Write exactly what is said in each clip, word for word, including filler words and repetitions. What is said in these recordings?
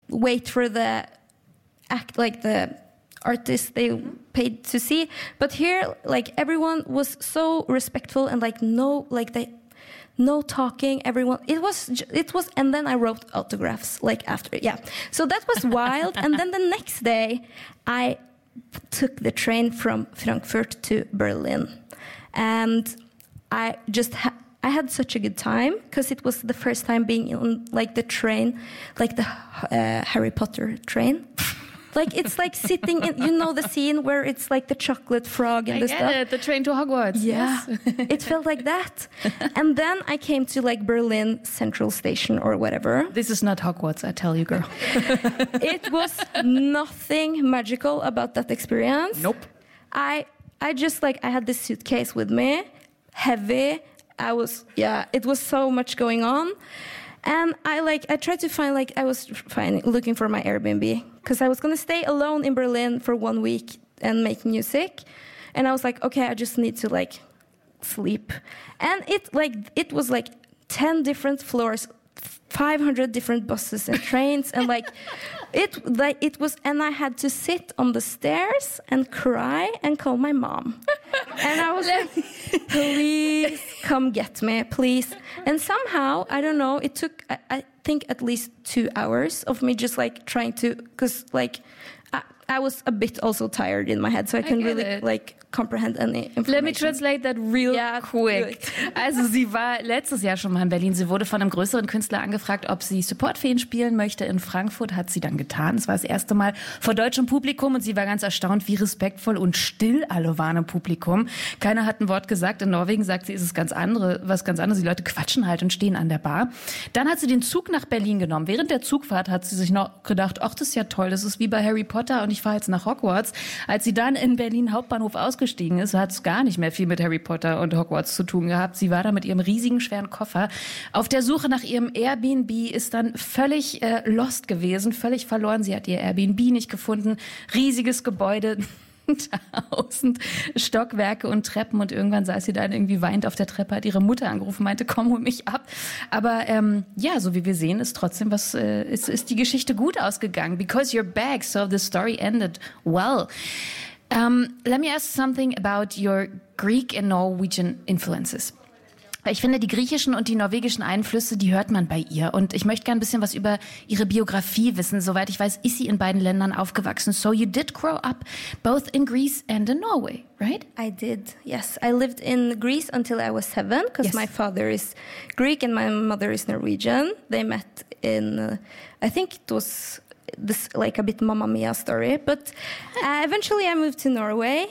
wait for the act, like the artists they paid to see. But here, like everyone was so respectful and like no, like they, no talking. Everyone, it was, it was, and then I wrote autographs like after, yeah. So that was wild. And then the next day, I took the train from Frankfurt to Berlin, and I just ha- I had such a good time because it was the first time being on like the train, like the uh, Harry Potter train. Like it's like sitting in, you know, the scene where it's like the chocolate frog and I the get stuff. It, the train to Hogwarts. Yeah, Yes. it felt like that. And then I came to like Berlin Central Station or whatever. This is not Hogwarts, I tell you, girl. It was nothing magical about that experience. Nope. I I just like I had this suitcase with me, heavy. I was yeah, it was so much going on. And I like I tried to find like I was finding looking for my Airbnb because I was gonna stay alone in Berlin for one week and make music, and I was like, okay, I just need to like sleep, and it like it was like ten different floors, five hundred different buses and trains, and like it like it was, and I had to sit on the stairs and cry and call my mom, and I was like, please come get me, please. And somehow, I don't know, it took, I, I think at least two hours of me just like trying to, because like, I, I was a bit also tired in my head, so I couldn't really it. like comprehend any information. Let me translate that real yeah, quick. Also sie war letztes Jahr schon mal in Berlin. Sie wurde von einem größeren Künstler angefragt, ob sie Supportfeen spielen möchte in Frankfurt. Hat sie dann getan. Es war das erste Mal vor deutschem Publikum und sie war ganz erstaunt, wie respektvoll und still alle waren im Publikum. Keiner hat ein Wort gesagt. In Norwegen, sagt sie, ist es ganz andere, was ganz anderes. Die Leute quatschen halt und stehen an der Bar. Dann hat sie den Zug nach Berlin genommen. Während der Zugfahrt hat sie sich noch gedacht, ach, das ist ja toll, das ist wie bei Harry Potter und ich fahre jetzt nach Hogwarts. Als sie dann in Berlin Hauptbahnhof ausgestiegen ist, hat es gar nicht mehr viel mit Harry Potter und Hogwarts zu tun gehabt. Sie war da mit ihrem riesigen, schweren Koffer auf der Suche nach ihrem Airbnb, ist dann völlig äh, lost gewesen, völlig verloren. Sie hat ihr Airbnb nicht gefunden. Riesiges Gebäude, tausend Stockwerke und Treppen, und irgendwann saß sie dann irgendwie weinend auf der Treppe, hat ihre Mutter angerufen, meinte, komm, hol mich ab. Aber ähm, ja, so wie wir sehen, ist trotzdem was, äh, ist, ist die Geschichte gut ausgegangen. Because you're back, so the story ended well. Um, let me ask something about your Greek and Norwegian influences. Ich finde, die griechischen und die norwegischen Einflüsse, die hört man bei ihr. Und ich möchte gerne ein bisschen was über ihre Biografie wissen. Soweit ich weiß, ist sie in beiden Ländern aufgewachsen. So you did grow up both in Greece and in Norway, right? I did, yes. I lived in Greece until I was seven, because Yes. my father is Greek and my mother is Norwegian. They met in, uh, I think it was this like a bit Mamma Mia story. But uh, eventually I moved to Norway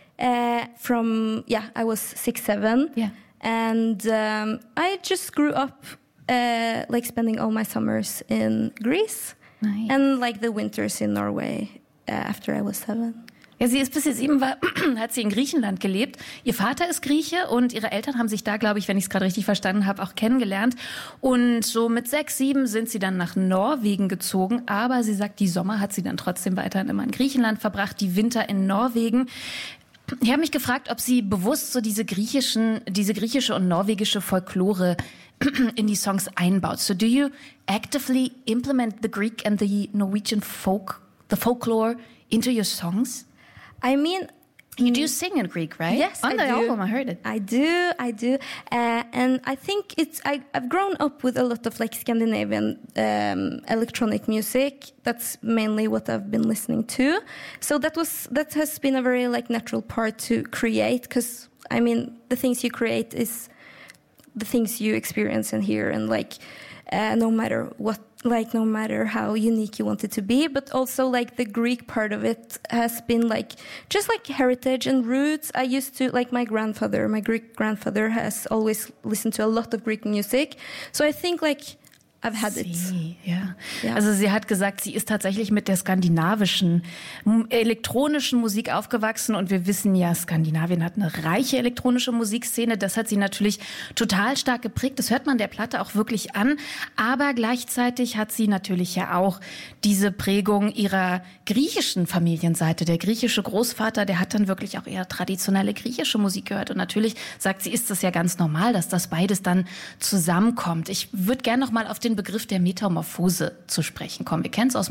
uh, from, yeah, I was six, seven. Yeah. And um, I just grew up uh, like spending all my summers in Greece. Nice. And like the winters in Norway uh, after I was seven. Ja, sie ist bis sie sieben war, hat sie in Griechenland gelebt. Ihr Vater ist Grieche und ihre Eltern haben sich da, glaube ich, wenn ich es gerade richtig verstanden habe, auch kennengelernt. Und so mit sechs, sieben sind sie dann nach Norwegen gezogen. Aber sie sagt, die Sommer hat sie dann trotzdem weiterhin immer in Griechenland verbracht, die Winter in Norwegen. Ich habe mich gefragt, ob sie bewusst so diese griechischen, diese griechische und norwegische Folklore in die Songs einbaut. So do you actively implement the Greek and the Norwegian folk, the folklore into your songs? I mean, You do sing in Greek, right? Yes, On I the do. album, I heard it. I do, I do, uh, and I think it's. I, I've grown up with a lot of like Scandinavian um, electronic music. That's mainly what I've been listening to. So that was that has been a very like natural part to create, because I mean the things you create is the things you experience and hear, and like uh, no matter what. Like no matter how unique you want it to be, but also like the Greek part of it has been like just like heritage and roots. I used to like my grandfather, my Greek grandfather has always listened to a lot of Greek music. So I think like I've had it. Sie, ja. Ja. Also sie hat gesagt, sie ist tatsächlich mit der skandinavischen m- elektronischen Musik aufgewachsen, und wir wissen ja, Skandinavien hat eine reiche elektronische Musikszene. Das hat sie natürlich total stark geprägt. Das hört man der Platte auch wirklich an. Aber gleichzeitig hat sie natürlich ja auch diese Prägung ihrer griechischen Familienseite. Der griechische Großvater, der hat dann wirklich auch eher traditionelle griechische Musik gehört. Und natürlich, sagt sie, ist das ja ganz normal, dass das beides dann zusammenkommt. Ich würde gerne noch mal auf den Begriff der Metamorphose zu sprechen kommen. Wir kennen es aus